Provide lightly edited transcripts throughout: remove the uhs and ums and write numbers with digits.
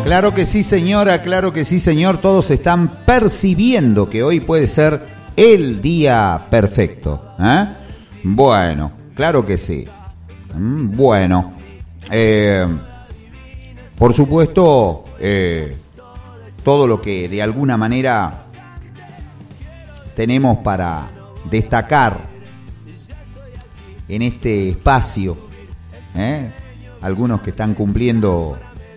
Claro que sí, señora, claro que sí, señor. Todos están percibiendo que hoy puede ser el día perfecto. Bueno, claro que sí. Bueno, por supuesto, todo lo que de alguna manera tenemos para destacar en este espacio, algunos que están cumpliendo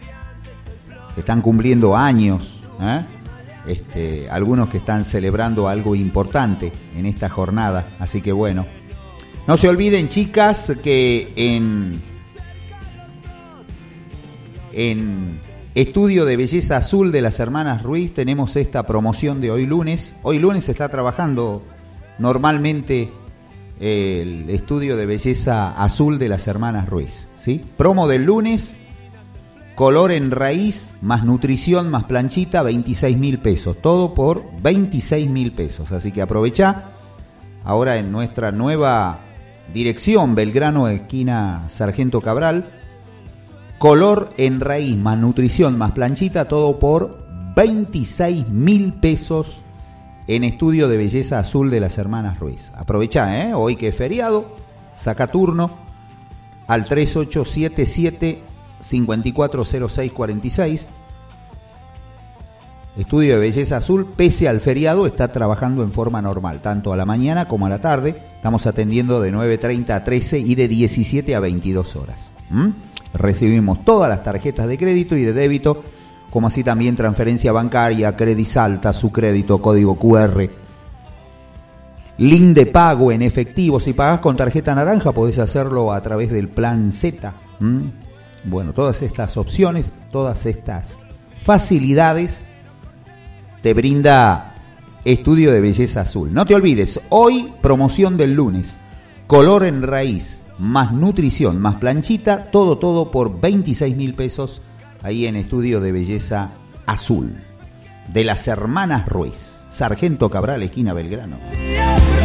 años, algunos que están celebrando algo importante en esta jornada, así que bueno, no se olviden, chicas, que en Estudio de Belleza Azul de las Hermanas Ruiz tenemos esta promoción de hoy lunes. Hoy lunes se está trabajando normalmente el Estudio de Belleza Azul de las Hermanas Ruiz, ¿sí? Promo del lunes, color en raíz, más nutrición, más planchita, 26.000 pesos. Todo por 26.000 pesos. Así que aprovechá. Ahora en nuestra nueva dirección, Belgrano, esquina Sargento Cabral. Color en raíz, más nutrición, más planchita, todo por 26.000 pesos en Estudio de Belleza Azul de las Hermanas Ruiz. Aprovechá, hoy que es feriado, saca turno al 3877-540646. Estudio de Belleza Azul, pese al feriado, está trabajando en forma normal, tanto a la mañana como a la tarde. Estamos atendiendo de 9:30 a 13 y de 17 a 22 horas. Recibimos todas las tarjetas de crédito y de débito, como así también transferencia bancaria, Credisalta, su crédito, código QR, link de pago en efectivo. Si pagás con tarjeta naranja, podés hacerlo a través del plan Z. Bueno, todas estas opciones, todas estas facilidades te brinda Estudio de Belleza Azul. No te olvides, hoy promoción del lunes, color en raíz, más nutrición, más planchita, todo por 26.000 pesos ahí en Estudio de Belleza Azul de las Hermanas Ruiz, Sargento Cabral, esquina Belgrano.